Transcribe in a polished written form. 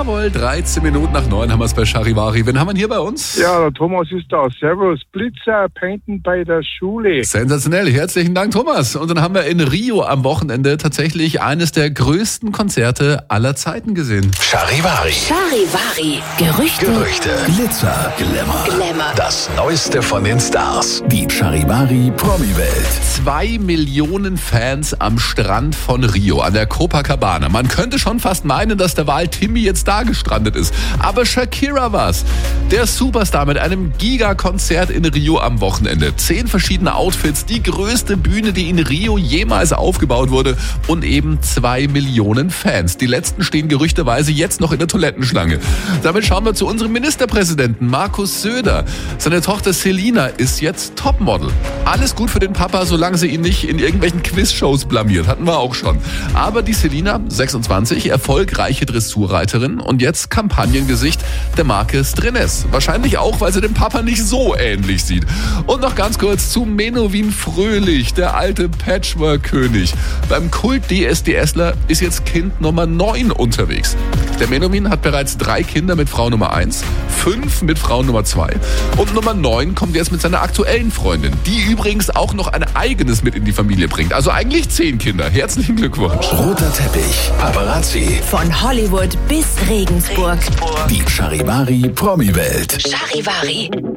Jawohl, 13 Minuten nach 9 haben wir es bei Charivari. Wen haben wir hier bei uns? Ja, der Thomas ist da. Servus. Blitzer painten bei der Schule. Sensationell, herzlichen Dank, Thomas. Und dann haben wir in Rio am Wochenende tatsächlich eines der größten Konzerte aller Zeiten gesehen. Charivari. Charivari. Gerüchte. Glitzer. Glamour. Das Neueste von den Stars. Die Charivari Promi-Welt. 2 Millionen Fans am Strand von Rio an der Copacabana. Man könnte schon fast meinen, dass der Wal Timmy jetzt da gestrandet ist. Aber Shakira war's. Der Superstar mit einem Giga-Konzert in Rio am Wochenende. 10 verschiedene Outfits, die größte Bühne, die in Rio jemals aufgebaut wurde. Und eben 2 Millionen Fans. Die letzten stehen gerüchteweise jetzt noch in der Toilettenschlange. Damit schauen wir zu unserem Ministerpräsidenten Markus Söder. Seine Tochter Selina ist jetzt Topmodel. Alles gut für den Papa, solange sie ihn nicht in irgendwelchen Quizshows blamiert. Hatten wir auch schon. Aber die Selina, 26, erfolgreiche Dressurreiterin und jetzt Kampagnengesicht der Marke Strenes. Wahrscheinlich auch, weil sie dem Papa nicht so ähnlich sieht. Und noch ganz kurz zu Menowin Fröhlich, der alte Patchwork-König. Beim Kult-DSDSler ist jetzt Kind Nummer 9 unterwegs. Der Menowin hat bereits 3 Kinder mit Frau Nummer 1, 5 mit Frau Nummer 2 und Nummer 9 kommt jetzt mit seiner aktuellen Freundin, die übrigens auch noch ein eigenes mit in die Familie bringt. Also eigentlich 10 Kinder. Herzlichen Glückwunsch. Roter Teppich. Paparazzi. Von Hollywood bis Regensburg. Die Charivari Promi-Welt. Charivari.